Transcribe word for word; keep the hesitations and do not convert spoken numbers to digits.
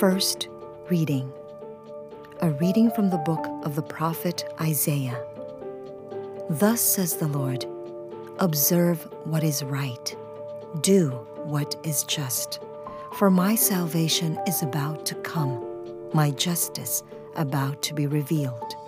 First reading. A reading from the book of the prophet Isaiah. Thus says the Lord, observe what is right, do what is just, for my salvation is about to come, my justice about to be revealed.